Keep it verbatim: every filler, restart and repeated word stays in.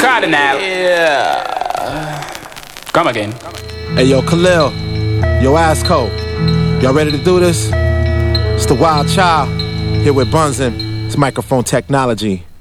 Cardinal. Yeah. Come again. Hey, yo, Khalil. Yo, Asco. Y'all ready to do this? It's the Wild Child here with Bunzen. It's microphone technology.